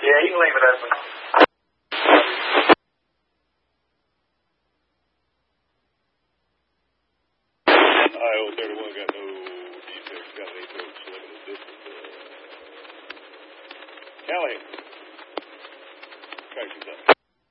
Yeah, you can leave it open. I-031 got no defects, got an approach limited distance. Callahan. Traction's up.